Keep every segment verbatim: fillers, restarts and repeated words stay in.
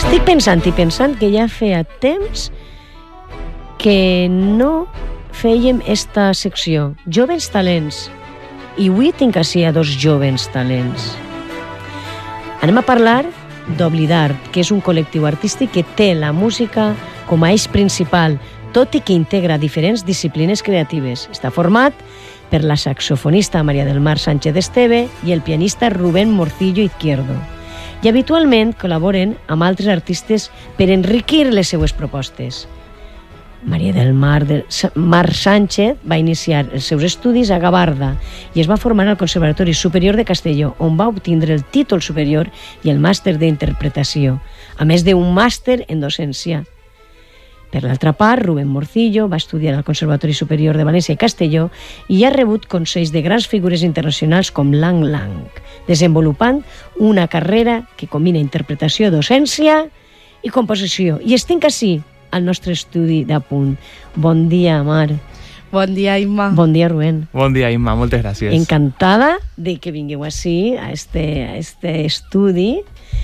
Estic pensant i pensant que ja feia temps que no fèiem esta secció. Jovens talents. I avui tinc així a dos jovens talents. Anem a parlar d'Oblidart, que és un col·lectiu artístic que té la música com a eix principal, tot i que integra diferents disciplines creatives. Està format per la saxofonista María del Mar Sánchez Esteve i el pianista Rubén Morcillo Izquierdo. I habitualment col·laboren amb altres artistes per enriquir les seues propostes. María del Mar, de, Mar Sánchez va iniciar els seus estudis a Gavarda i es va formar al Conservatori Superior de Castelló, on va obtindre el títol superior i el màster d'interpretació, a més d'un màster en docència. Per l'altra part, Rubén Morcillo va estudiar al Conservatori Superior de València i Castelló i ha rebut consells de grans figures internacionals com Lang Lang, desenvolupant una carrera que combina interpretació, docència i composició. I estic ací, al nostre estudi d'Apunt. Bon dia, Mar. Bon dia, Imma. Bon dia, Rubén. Bon dia, Imma, moltes gràcies. Encantada de que vingueu ací, a este, a este estudi,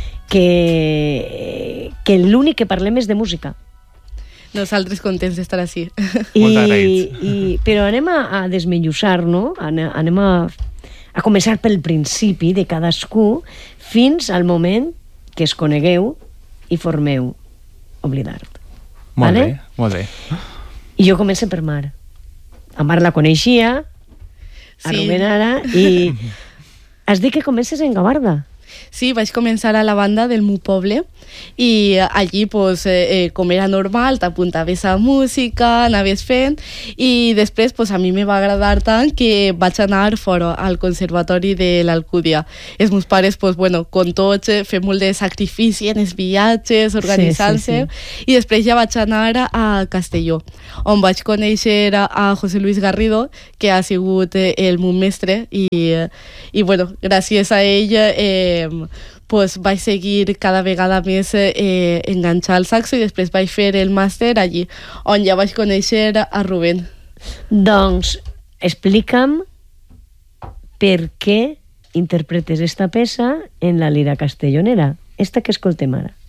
que, que l'únic que parlem és de música. Nosaltres contents d'estar així. I, i, però anem a, a desmenjusar, no? Anem a, a començar pel principi de cadascú fins al moment que es conegueu i formeu Oblidart. Molt vale? bé, molt bé. I jo començo per Mar. A Mar la coneixia, a sí. Rubén ara, i has dit que comences en Gavarda. Sí, vaig començar a la banda del meu poble i allí, pues, eh, com era normal, t'apuntaves a música, anaves fent i després pues, a mi me va agradar tant que vaig anar fora al Conservatori de l'Alcúdia. Els meus pares, pues, bueno, com tots, fem molt de sacrifici en els viatges, organitzant-se, sí, sí, sí. I després ja vaig anar a Castelló, on vaig conèixer a José Luis Garrido, que ha sigut el meu mestre i, i bueno, gràcies a ell eh, pues vaig seguir cada vegada més eh, enganxar al saxo i després vaig fer el màster allí, on ja vaig conèixer a Rubén. Doncs explica'm per què interpretes esta peça en la lira castellonera, esta que escoltem ara.